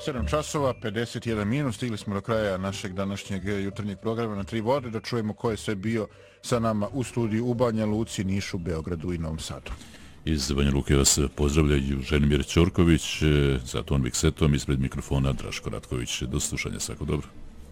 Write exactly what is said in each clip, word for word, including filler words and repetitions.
sedam časova, pedeset jedan minut, stigli smo do kraja našeg današnjeg jutarnjeg programa na tri vode, da čujemo ko je sve bio sa nama u studiju u Banja Luci, Nišu, Beogradu i Novom Sadu. Iz Banja Luke vas pozdravljaju Ženimir Ćorković, za ton miksetom, ispred mikrofona Draško Ratković. Do slušanja, svako dobro.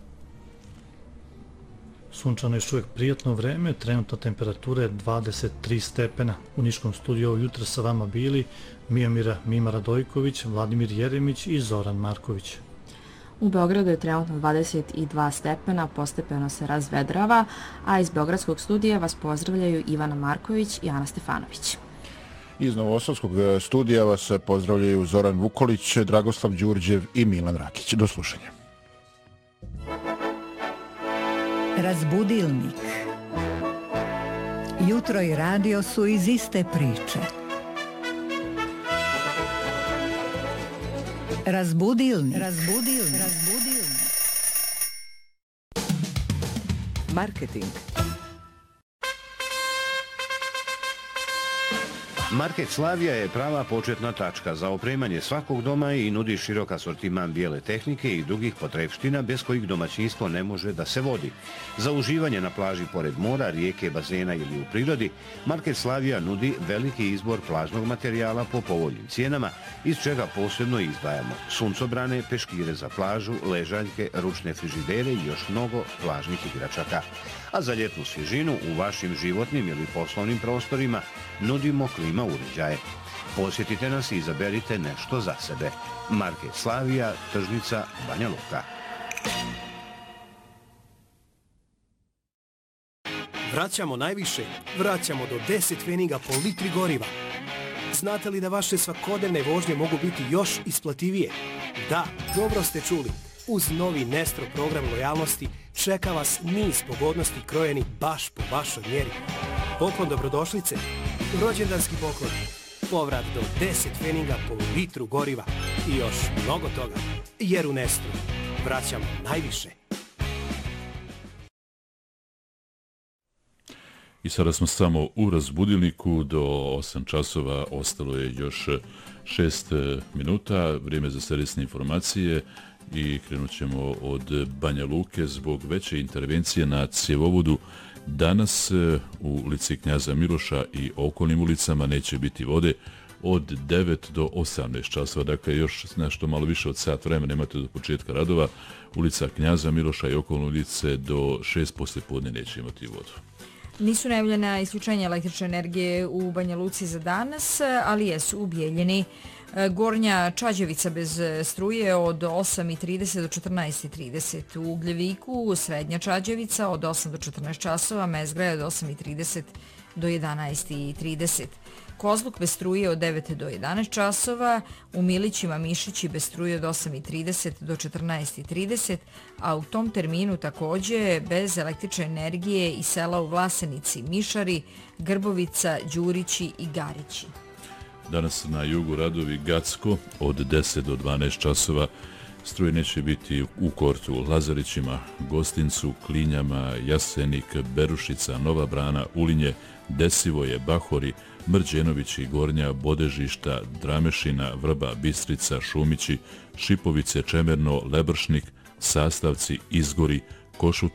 Sunčano je još uvijek prijatno vreme, trenutna temperatura je dvadeset tri stepena. U Niškom studiju ovog jutra sa vama bili Mijomira Mima Radojković, Vladimir Jeremić i Zoran Marković. U Beogradu je trenutno dvadeset dva stepena, postepeno se razvedrava, a iz Beogradskog studija vas pozdravljaju Ivana Marković i Ana Stefanović. Iz Novosadskog studija vas pozdravljaju Zoran Vukolić, Dragoslav Đurđev i Milan Rakić. Do slušanja. Razbudilnik. Jutro i radio su iz iste priče. Razbudilnik. Razbudilnik. Razbudilnik. Marketing. Market Slavija je prava početna tačka za opremanje svakog doma i nudi širok asortiman bijele tehnike i drugih potrepština bez kojih domaćinstvo ne može da se vodi. Za uživanje na plaži pored mora, rijeke, bazena ili u prirodi, Market Slavija nudi veliki izbor plažnog materijala po povoljnim cijenama, iz čega posebno izdvajamo suncobrane, peškire za plažu, ležaljke, ručne frižidere i još mnogo plažnih igračaka. A za ljetnu svježinu u vašim životnim ili poslovnim prostorima nudimo klima uređaje. Posjetite nas i izaberite nešto za sebe. Market Slavija, tržnica Banja Luka. Vraćamo najviše, vraćamo do deset pfeniga po litri goriva. Znate li da vaše svakodnevne vožnje mogu biti još isplativije? Da, dobro ste čuli. Uz novi Nestro program lojalnosti čeka vas niz pogodnosti krojeni baš po vašoj mjeri. Poklon dobrodošlice, rođendanski poklon, povrat do deset pfeniga po litru goriva i još mnogo toga. Jer u Nestru vraćamo najviše. I sada smo samo u razbudilniku, do osam časova ostalo je još šest minuta, vrijeme za servisne informacije i krenut ćemo od Banja Luke. Zbog veće intervencije na cjevovodu danas u ulici Knjaza Miloša i okolnim ulicama neće biti vode od devet do osamnaest časova, dakle još nešto malo više od sat vremena imate do početka radova. Ulica Knjaza Miloša i okolne ulice do šest poslijepodne neće imati vodu. Nisu najavljena isključenja električne energije u Banja Luci za danas, ali jesu u Bijeljini. Gornja Čađevica bez struje od osam i trideset do četrnaest i trideset. U Ugljeviku Srednja Čađevica od osam do četrnaest časova, Mezgra od osam i trideset do jedanaest i trideset. Kozluk bez struje od devet do jedanaest časova, u Milićima Mišići bez struje od osam i trideset do četrnaest i trideset, a u tom terminu također bez električne energije i sela u Vlasenici, Mišari, Grbovica, Đurići i Garići. Danas na jugu radovi Gacko od deset do dvanaest časova, struje neće biti u Kortu, Lazarićima, Gostincu, Klinjama, Jasenik, Berušica, Nova Brana, Ulinje, Desivoje, Bahori, Mrđenovići, Gornja, Bodežišta, Dramešina, Vrba, Bistrica, Šumići, Šipovice, Čemerno, Lebršnik, Sastavci, Izgori, Košut,